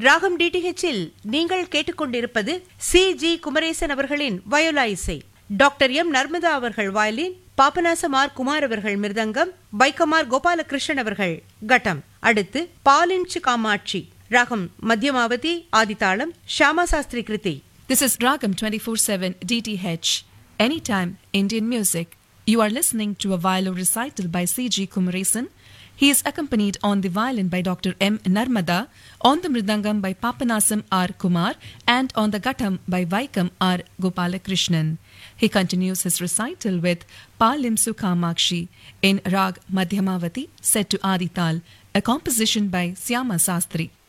ராகம் டிடிஹெச்சில் நீங்கள் கேட்டுக்கொண்டிருப்பது சி.ஜி. குமரேசன் அவர்களின் வயோலா இசை. Doctor M. நர்மதா அவர்கள் வயலின், பாபநாசம் ஆர். குமார் அவர்கள் மிருதங்கம், வைக்கமார் கோபாலகிருஷ்ணன் அவர்கள் கட்டம். அடுத்து பாலின்ச்சு காமாட்சி, ராகம் மத்தியமாவதி, ஆதிதாளம், ஷியாமா சாஸ்திரி கிருதி. This is Ragam 24/7 DTH, Anytime Indian Music. You are listening to a violin recital by C.G. Kumaresan. He is accompanied on the violin by Dr. M. Narmada, on the mridangam by Papanasam R. Kumar, and on the ghattam by Vaikam R. Gopalakrishnan. He continues his recital with Palim Sukhamakshi in Rag Madhyamavati set to Adital, a composition by Shyama Sastri.